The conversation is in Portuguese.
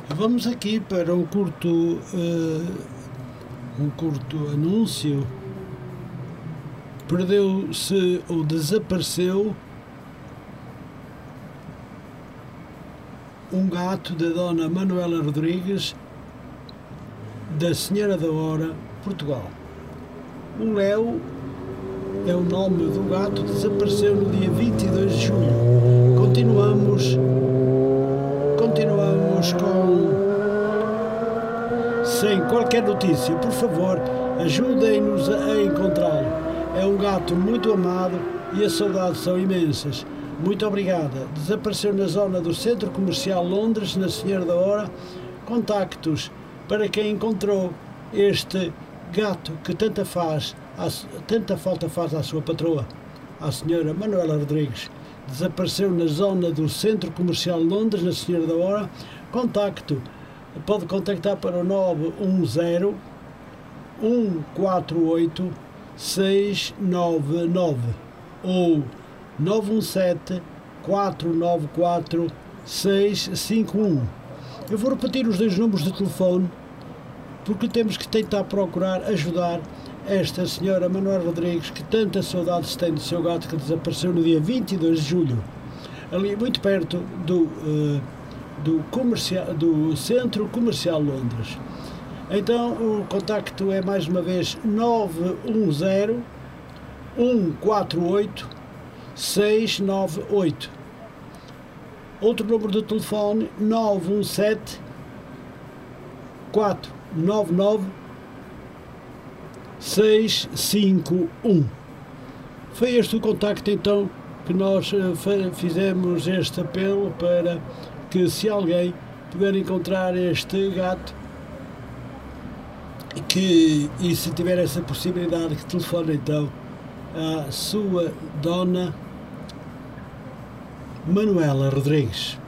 Vamos aqui para um curto anúncio. Perdeu-se ou desapareceu um gato da Dona Manuela Rodrigues, da Senhora da Hora, Portugal. O Léo é o nome do gato, desapareceu no dia 22 de julho. Continuamos sem qualquer notícia. Por favor, ajudem-nos a encontrá-lo. É um gato muito amado e as saudades são imensas. Muito obrigada. Desapareceu na zona do Centro Comercial Londres, na Senhora da Hora. Contactos para quem encontrou este gato que tanta falta faz à sua patroa, à Senhora Manuela Rodrigues. Desapareceu na zona do Centro Comercial Londres, na Senhora da Hora. Contacto, pode contactar para o 910 148 699 ou 917 494 651. Eu vou repetir os dois números de telefone porque temos que tentar procurar ajudar esta senhora Manuela Rodrigues, que tanta saudades tem do seu gato que desapareceu no dia 22 de julho, ali muito perto do Centro Comercial Londres. Então o contacto é mais uma vez 910 148 698. Outro número de telefone 917 499 651. Foi este o contacto então que nós fizemos este apelo para que, se alguém puder encontrar este gato e se tiver essa possibilidade, que telefone então à sua Dona Manuela Rodrigues.